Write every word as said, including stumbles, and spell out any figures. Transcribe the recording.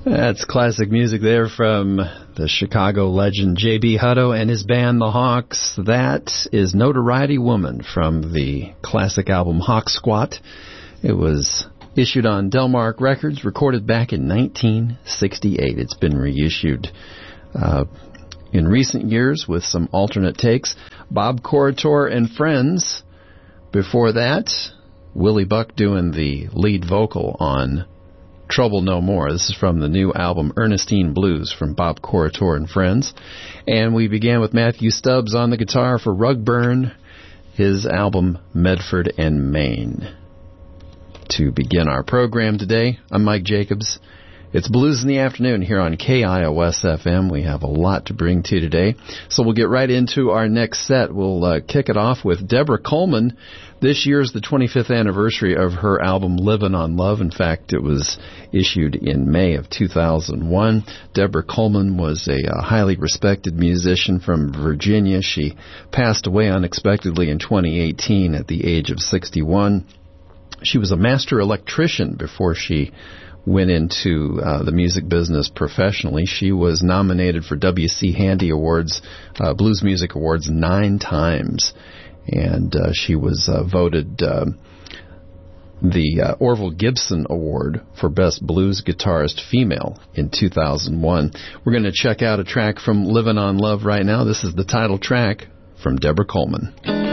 That's classic music there from the Chicago legend J B Hutto and his band The Hawks. That is Notoriety Woman from the classic album Hawk Squat. It was issued on Delmark Records, recorded back in nineteen sixty-eight. It's been reissued uh, in recent years with some alternate takes. Bob Corritore and Friends. Before that, Willie Buck doing the lead vocal on Trouble No More. This is from the new album Ernestine Blues from Bob Corritore and Friends. And we began with Matthew Stubbs on the guitar for Rugburn, his album Medford and Maine. To begin our program today, I'm Mike Jacobs. It's Blues in the Afternoon here on K I O S F M. We have a lot to bring to you today. So we'll get right into our next set. We'll uh, kick it off with Deborah Coleman. This year's the twenty-fifth anniversary of her album Livin' on Love. In fact, it was issued in May of two thousand one. Deborah Coleman was a, a highly respected musician from Virginia. She passed away unexpectedly in twenty eighteen at the age of sixty-one. She was a master electrician before she went into uh, the music business professionally. She was nominated for W C Handy Awards, uh, Blues Music Awards, nine times. And uh, she was uh, voted uh, the uh, Orville Gibson Award for Best Blues Guitarist Female in two thousand one. We're going to check out a track from Livin' on Love right now. This is the title track from Deborah Coleman.